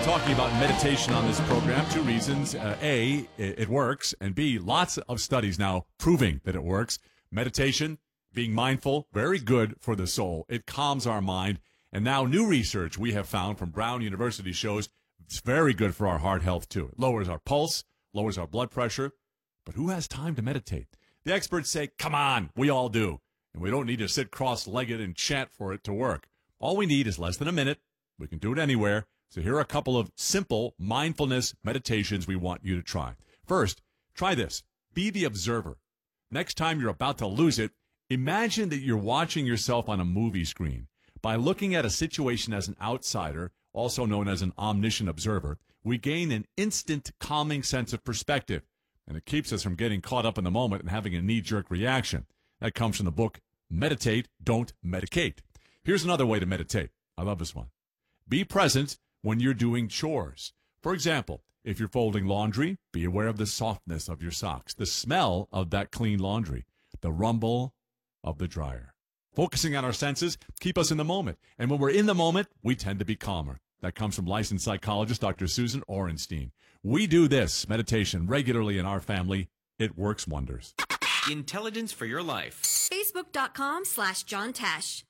talking about meditation on this program. Two reasons. A, it works, and B, lots of studies now proving that it works. Meditation, being mindful, very good for the soul. It calms our mind. And now new research we have found from Brown University shows it's very good for our heart health, too. It lowers our pulse, lowers our blood pressure. But who has time to meditate? The experts say, come on, we all do. And we don't need to sit cross-legged and chant for it to work. All we need is less than a minute. We can do it anywhere. So here are a couple of simple mindfulness meditations we want you to try. First, try this. Be the observer. Next time you're about to lose it, imagine that you're watching yourself on a movie screen. By looking at a situation as an outsider, also known as an omniscient observer, we gain an instant calming sense of perspective, and it keeps us from getting caught up in the moment and having a knee-jerk reaction. That comes from the book, Meditate, Don't Medicate. Here's another way to meditate. I love this one. Be present when you're doing chores. For example, if you're folding laundry, be aware of the softness of your socks, the smell of that clean laundry, the rumble of the dryer. Focusing on our senses keep us in the moment. And when we're in the moment, we tend to be calmer. That comes from licensed psychologist Dr. Susan Orenstein. We do this meditation regularly in our family. It works wonders. Intelligence for your life. Facebook.com/John Tesh.